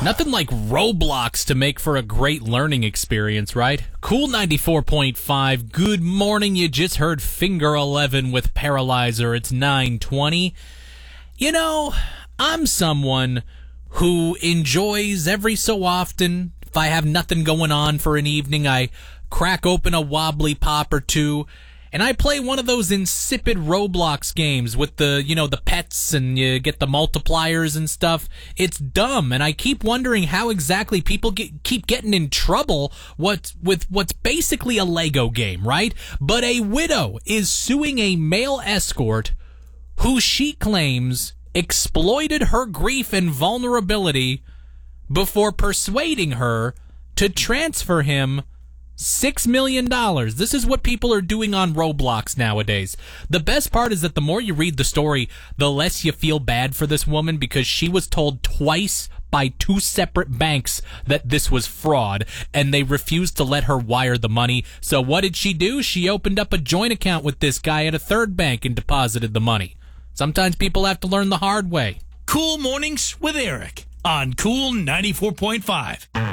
Nothing like Roblox to make for a great learning experience, right? Cool 94.5. Good morning. You just heard Finger 11 with Paralyzer. It's 9:20. You know, I'm someone who enjoys every so often, if I have nothing going on for an evening, I crack open a wobbly pop or two, and I play one of those insipid Roblox games with the pets and you get the multipliers and stuff. It's dumb, and I keep wondering how exactly people keep getting in trouble with what's basically a Lego game, right? But a widow is suing a male escort who she claims exploited her grief and vulnerability before persuading her to transfer him $6 million. This is what people are doing on Roblox nowadays. The best part is that the more you read the story, the less you feel bad for this woman, because she was told twice by two separate banks that this was fraud, and they refused to let her wire the money. So what did she do? She opened up a joint account with this guy at a third bank and deposited the money. Sometimes people have to learn the hard way. Cool Mornings with Eric on Cool 94.5.